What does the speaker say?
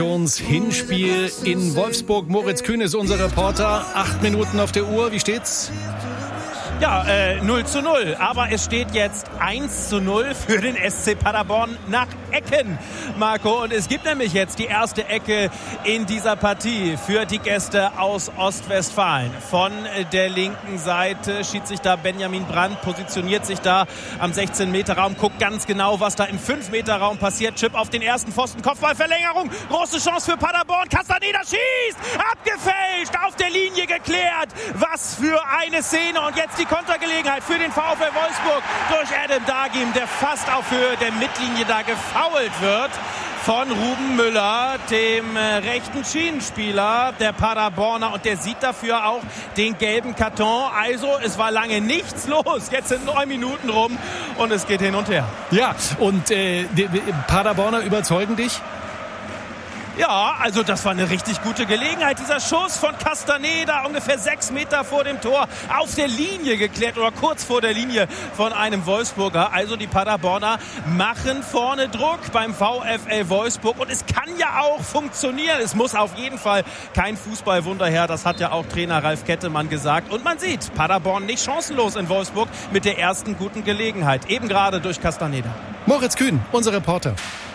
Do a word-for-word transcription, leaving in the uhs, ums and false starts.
Hinspiel in Wolfsburg. Moritz Kühn ist unser Reporter. Acht Minuten auf der Uhr. Wie steht's? Ja, äh, null zu null. Aber es steht jetzt eins zu null für den S C Paderborn nach Ecken, Marco. Und es gibt nämlich jetzt die erste Ecke in dieser Partie für die Gäste aus Ostwestfalen. Von der linken Seite schießt sich da Benjamin Brandt, positioniert sich da am sechzehn-Meter-Raum, guckt ganz genau, was da im fünf-Meter-Raum passiert. Chip auf den ersten Pfosten, Kopfballverlängerung, große Chance für Paderborn. Castaneda schießt, abgefälscht, auf der Linie geklärt. Was für eine Szene. Und jetzt die Kontergelegenheit für den VfL Wolfsburg durch Adam Dagim, der fast auf Höhe der Mittellinie da gefoult wird von Ruben Müller, dem äh, rechten Schienenspieler der Paderborner, und der sieht dafür auch den gelben Karton. Also es war lange nichts los. Jetzt sind neun Minuten rum und es geht hin und her. Ja, und äh, die, die Paderborner überzeugen dich? Ja, also das war eine richtig gute Gelegenheit. Dieser Schuss von Castaneda, ungefähr sechs Meter vor dem Tor, auf der Linie geklärt oder kurz vor der Linie von einem Wolfsburger. Also die Paderborner machen vorne Druck beim VfL Wolfsburg. Und es kann ja auch funktionieren. Es muss auf jeden Fall kein Fußballwunder her. Das hat ja auch Trainer Ralf Kettemann gesagt. Und man sieht, Paderborn nicht chancenlos in Wolfsburg mit der ersten guten Gelegenheit. Eben gerade durch Castaneda. Moritz Kühn, unser Reporter.